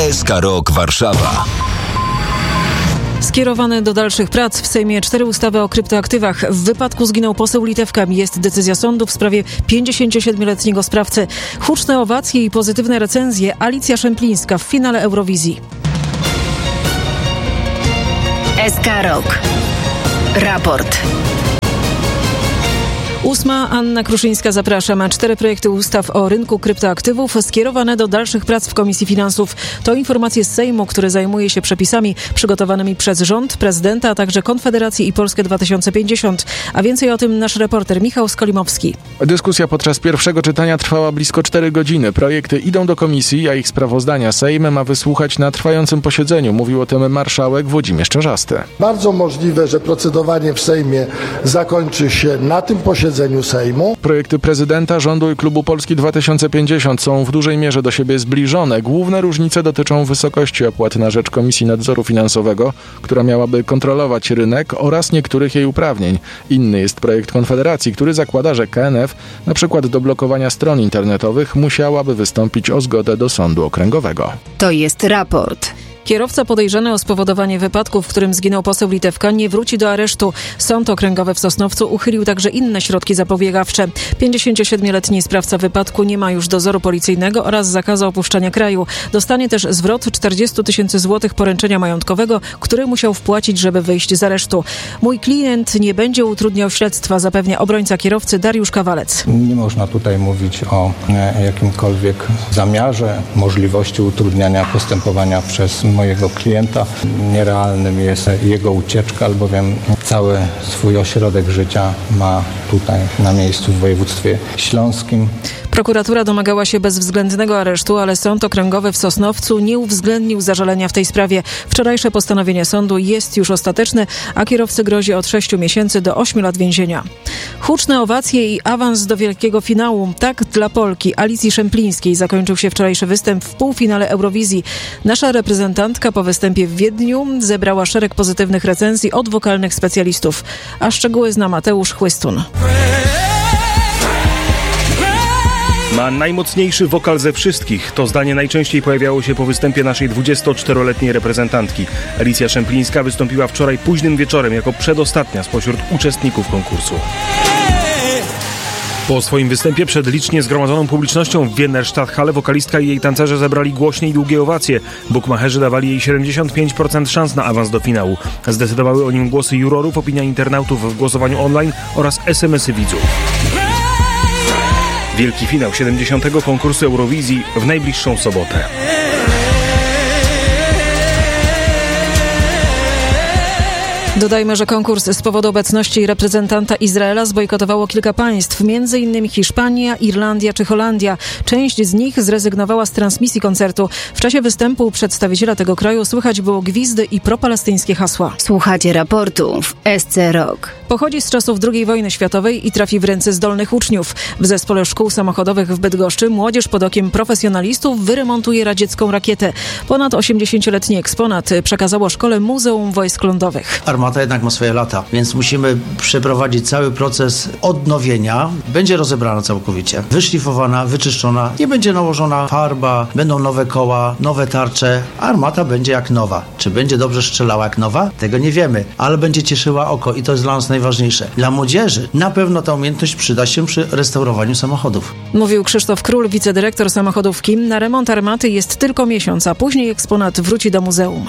SK Rok Warszawa. Skierowane do dalszych prac w Sejmie 4 ustawy o kryptoaktywach. W wypadku zginął poseł Litewka. Jest decyzja sądu w sprawie 57-letniego sprawcy. Huczne owacje i pozytywne recenzje. Alicja Szemplińska w finale Eurowizji. SK Rok. Raport. 8. Anna Kruszyńska, zapraszam. 4 projekty ustaw o rynku kryptoaktywów skierowane do dalszych prac w Komisji Finansów. To informacje z Sejmu, który zajmuje się przepisami przygotowanymi przez rząd, prezydenta, a także Konfederację i Polskę 2050. A więcej o tym nasz reporter Michał Skolimowski. Dyskusja podczas pierwszego czytania trwała blisko 4 godziny. Projekty idą do komisji, a ich sprawozdania Sejm ma wysłuchać na trwającym posiedzeniu. Mówił o tym marszałek Włodzimierz Czarzasty. Bardzo możliwe, że procedowanie w Sejmie zakończy się na tym posiedzeniu Sejmu. Projekty prezydenta, rządu i klubu Polski 2050 są w dużej mierze do siebie zbliżone. Główne różnice dotyczą wysokości opłat na rzecz Komisji Nadzoru Finansowego, która miałaby kontrolować rynek, oraz niektórych jej uprawnień. Inny jest projekt Konfederacji, który zakłada, że KNF, na przykład do blokowania stron internetowych, musiałaby wystąpić o zgodę do sądu okręgowego. To jest raport. Kierowca podejrzany o spowodowanie wypadku, w którym zginął poseł Litewka, nie wróci do aresztu. Sąd okręgowy w Sosnowcu uchylił także inne środki zapobiegawcze. 57-letni sprawca wypadku nie ma już dozoru policyjnego oraz zakazu opuszczania kraju. Dostanie też zwrot 40 000 złotych poręczenia majątkowego, który musiał wpłacić, żeby wyjść z aresztu. Mój klient nie będzie utrudniał śledztwa, zapewnia obrońca kierowcy Dariusz Kawalec. Nie można tutaj mówić o jakimkolwiek zamiarze, możliwości utrudniania postępowania przez mojego klienta. Nierealnym jest jego ucieczka, albowiem cały swój ośrodek życia ma tutaj na miejscu w województwie śląskim. Prokuratura domagała się bezwzględnego aresztu, ale Sąd Okręgowy w Sosnowcu nie uwzględnił zażalenia w tej sprawie. Wczorajsze postanowienie sądu jest już ostateczne, a kierowcy grozi od 6 miesięcy do 8 lat więzienia. Huczne owacje i awans do wielkiego finału. Tak dla Polki Alicji Szemplińskiej zakończył się wczorajszy występ w półfinale Eurowizji. Nasza reprezentantka po występie w Wiedniu zebrała szereg pozytywnych recenzji od wokalnych specjalistów. A szczegóły zna Mateusz Chłystun. Ma najmocniejszy wokal ze wszystkich. To zdanie najczęściej pojawiało się po występie naszej 24-letniej reprezentantki. Alicja Szemplińska wystąpiła wczoraj późnym wieczorem jako przedostatnia spośród uczestników konkursu. Po swoim występie przed licznie zgromadzoną publicznością w Wiener Stadthalle wokalistka i jej tancerze zebrali głośne i długie owacje. Bukmacherzy dawali jej 75% szans na awans do finału. Zdecydowały o nim głosy jurorów, opinia internautów w głosowaniu online oraz SMS-y widzów. Wielki finał 70. konkursu Eurowizji w najbliższą sobotę. Dodajmy, że konkurs z powodu obecności reprezentanta Izraela zbojkotowało kilka państw, m.in. Hiszpania, Irlandia czy Holandia. Część z nich zrezygnowała z transmisji koncertu. W czasie występu przedstawiciela tego kraju słychać było gwizdy i propalestyńskie hasła. Słuchacie raportu w SC Rok. Pochodzi z czasów II wojny światowej i trafi w ręce zdolnych uczniów. W zespole szkół samochodowych w Bydgoszczy młodzież pod okiem profesjonalistów wyremontuje radziecką rakietę. Ponad 80-letni eksponat przekazało szkole Muzeum Wojsk Lądowych. Armata jednak ma swoje lata, więc musimy przeprowadzić cały proces odnowienia. Będzie rozebrana całkowicie, wyszlifowana, wyczyszczona, nie będzie nałożona farba, będą nowe koła, nowe tarcze. Armata będzie jak nowa. Czy będzie dobrze strzelała jak nowa? Tego nie wiemy, ale będzie cieszyła oko i to jest dla nas najważniejsze. Dla młodzieży na pewno ta umiejętność przyda się przy restaurowaniu samochodów. Mówił Krzysztof Król, wicedyrektor samochodów KIM. Na remont armaty jest tylko miesiąc, a później eksponat wróci do muzeum.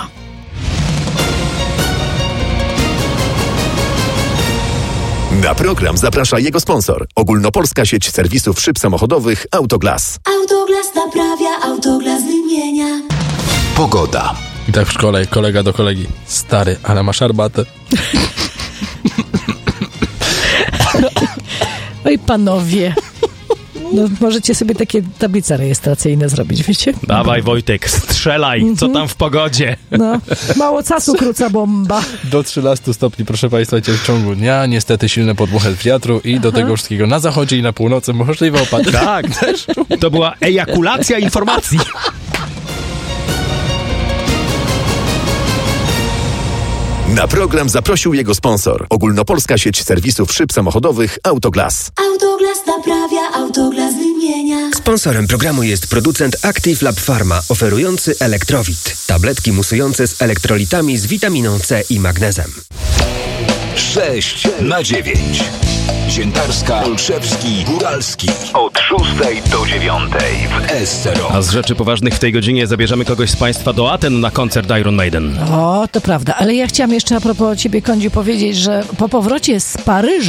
Na program zaprasza jego sponsor. Ogólnopolska sieć serwisów szyb samochodowych Autoglas. Autoglas naprawia, Autoglas wymienia. Pogoda. I tak w szkole kolega do kolegi. Stary, ale masz armatę. Oj panowie. No, możecie sobie takie tablice rejestracyjne zrobić, wiecie? Dawaj Wojtek, strzelaj, co tam w pogodzie? No, mało czasu króca bomba. Do 13 stopni, proszę Państwa, w ciągu dnia. Niestety silny podmuchet wiatru i do tego wszystkiego na zachodzie i na północy możliwe opady. Tak, to była ejakulacja informacji. Na program zaprosił jego sponsor. Ogólnopolska sieć serwisów szyb samochodowych Autoglas. Autoglas naprawia, Autoglas wymienia. Sponsorem programu jest producent Active Lab Pharma, oferujący Elektrowit. Tabletki musujące z elektrolitami z witaminą C i magnezem. 6 na 9. Ziętarska, Olszewski, Góralski. Od 6 do 9 w SC Rock. A z rzeczy poważnych w tej godzinie zabierzemy kogoś z Państwa do Aten na koncert Iron Maiden. O, to prawda. Ale ja chciałam jeszcze a propos ciebie, Kądziu, powiedzieć, że po powrocie z Paryża